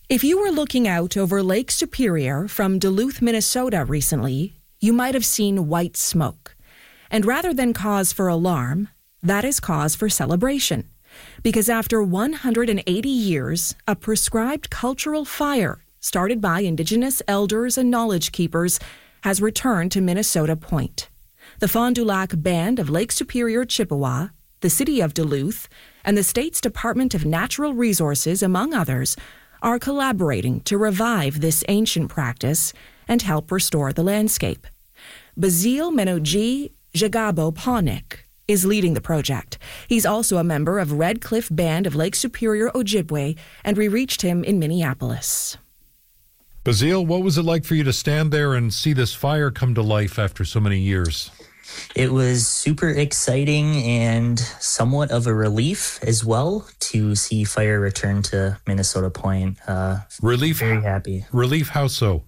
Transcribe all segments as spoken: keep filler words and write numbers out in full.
If you were looking out over Lake Superior from Duluth, Minnesota recently, you might have seen white smoke. And rather than cause for alarm, that is cause for celebration. Because after one hundred eighty years, a prescribed cultural fire started by Indigenous elders and knowledge keepers has returned to Minnesota Point. The Fond du Lac Band of Lake Superior, Chippewa, the City of Duluth, and the state's Department of Natural Resources, among others, are collaborating to revive this ancient practice and help restore the landscape. Bazil Menoji Jagabo Pawnik is leading the project. He's also a member of Red Cliff Band of Lake Superior, Ojibwe, and we reached him in Minneapolis. Bazil, what was it like for you to stand there and see this fire come to life after so many years? It was super exciting and somewhat of a relief as well to see fire return to Minnesota Point. Uh, relief? Very happy. Relief, how so?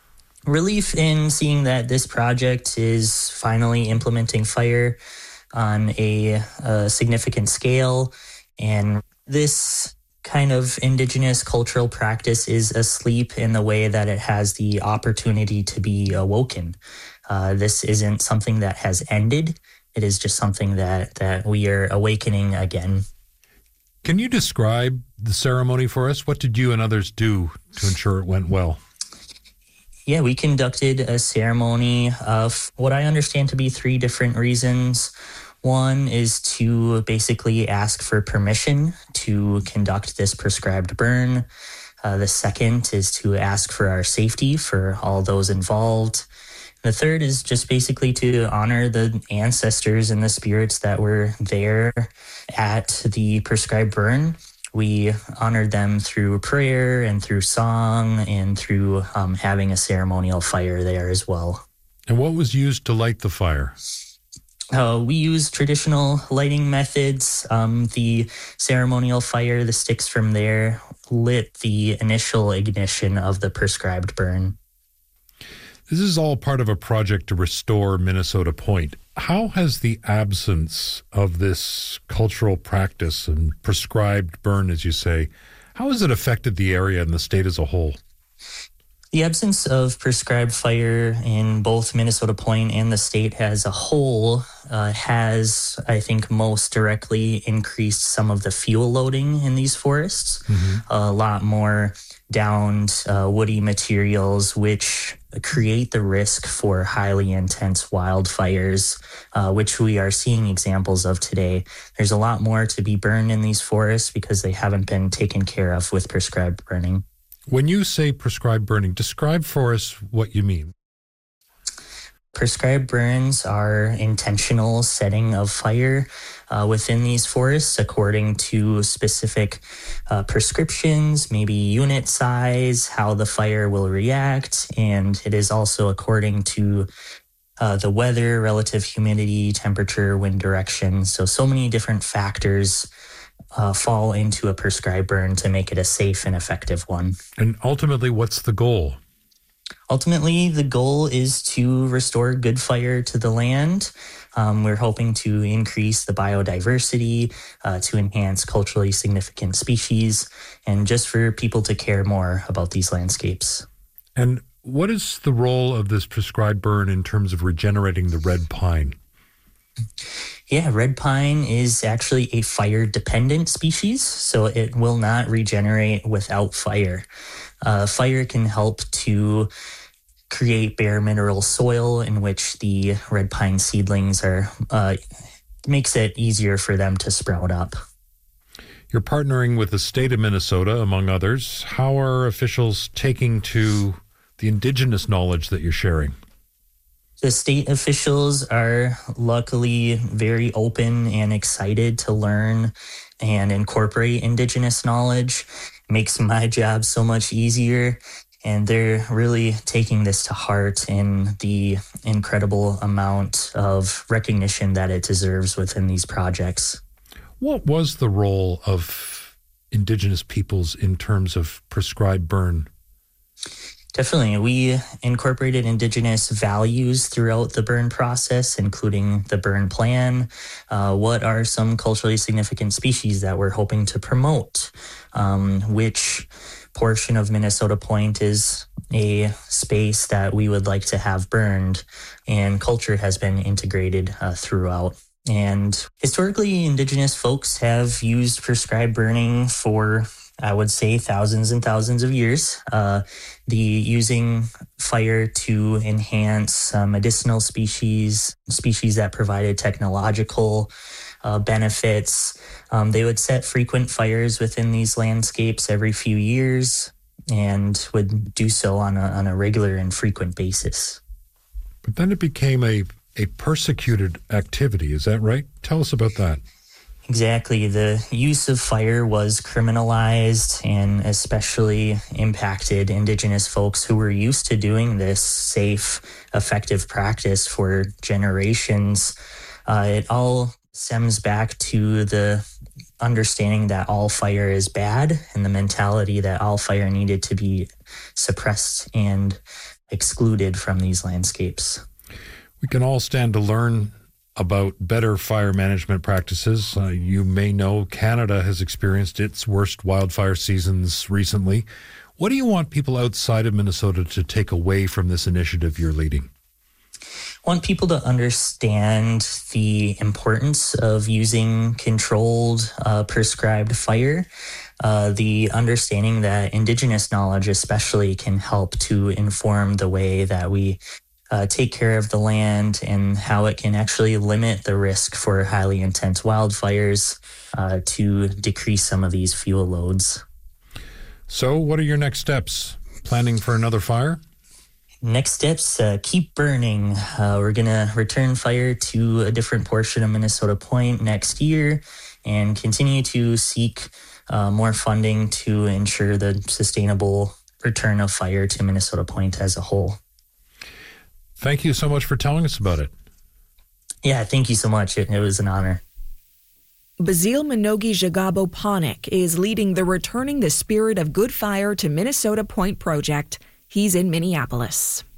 Relief in seeing that this project is finally implementing fire on a, a significant scale, and this kind of Indigenous cultural practice is asleep in the way that it has the opportunity to be awoken. Uh, this isn't something that has ended. It is just something that, that we are awakening again. Can you describe the ceremony for us? What did you and others do to ensure it went well? Yeah, we conducted a ceremony of what I understand to be three different reasons. One is to basically ask for permission to conduct this prescribed burn. Uh, the second is to ask for our safety for all those involved. The third is just basically to honor the ancestors and the spirits that were there at the prescribed burn. We honored them through prayer and through song and through um, having a ceremonial fire there as well. And what was used to light the fire? Uh, we use traditional lighting methods. Um, the ceremonial fire, the sticks from there, lit the initial ignition of the prescribed burn. This is all part of a project to restore Minnesota Point. How has the absence of this cultural practice and prescribed burn, as you say, how has it affected the area and the state as a whole? The absence of prescribed fire in both Minnesota Point and the state as a whole uh, has, I think, most directly increased some of the fuel loading in these forests. Mm-hmm. A lot more downed uh, woody materials, which create the risk for highly intense wildfires, uh, which we are seeing examples of today. There's a lot more to be burned in these forests because they haven't been taken care of with prescribed burning. When you say prescribed burning, describe for us what you mean. Prescribed burns are intentional setting of fire uh, within these forests according to specific uh, prescriptions, maybe unit size, how the fire will react, and it is also according to uh, the weather, relative humidity, temperature, wind direction. So, so many different factors Uh, fall into a prescribed burn to make it a safe and effective one. And ultimately, what's the goal? Ultimately, the goal is to restore good fire to the land. Um, we're hoping to increase the biodiversity, uh, to enhance culturally significant species, and just for people to care more about these landscapes. And what is the role of this prescribed burn in terms of regenerating the red pine? Yeah, red pine is actually a fire-dependent species, so it will not regenerate without fire. Uh, fire can help to create bare mineral soil in which the red pine seedlings are, uh, makes it easier for them to sprout up. You're partnering with the state of Minnesota, among others. How are officials taking to the Indigenous knowledge that you're sharing? The state officials are luckily very open and excited to learn and incorporate Indigenous knowledge. It makes my job so much easier, and they're really taking this to heart in the incredible amount of recognition that it deserves within these projects. What was the role of Indigenous peoples in terms of prescribed burn? Definitely. We incorporated Indigenous values throughout the burn process, including the burn plan. Uh, what are some culturally significant species that we're hoping to promote? Um, which portion of Minnesota Point is a space that we would like to have burned, and culture has been integrated uh, throughout. And historically, Indigenous folks have used prescribed burning for, I would say, thousands and thousands of years. Uh, the using fire to enhance uh, medicinal species, species that provided technological uh, benefits. Um, they would set frequent fires within these landscapes every few years and would do so on a, on a regular and frequent basis. But then it became a, a persecuted activity. Is that right? Tell us about that. Exactly. The use of fire was criminalized and especially impacted Indigenous folks who were used to doing this safe, effective practice for generations. Uh, it all stems back to the understanding that all fire is bad and the mentality that all fire needed to be suppressed and excluded from these landscapes. We can all stand to learn about better fire management practices. Uh, you may know Canada has experienced its worst wildfire seasons recently. What do you want people outside of Minnesota to take away from this initiative you're leading? I want people to understand the importance of using controlled, uh, prescribed fire. Uh, the understanding that Indigenous knowledge especially can help to inform the way that we Uh, take care of the land and how it can actually limit the risk for highly intense wildfires uh, to decrease some of these fuel loads. So what are your next steps? Planning for another fire? Next steps, uh, keep burning. Uh, we're going to return fire to a different portion of Minnesota Point next year and continue to seek uh, more funding to ensure the sustainable return of fire to Minnesota Point as a whole. Thank you so much for telling us about it. Yeah, thank you so much. It, it was an honor. Bazil Minogi Jagabo Panik is leading the Returning the Spirit of Good Fire to Minnesota Point project. He's in Minneapolis.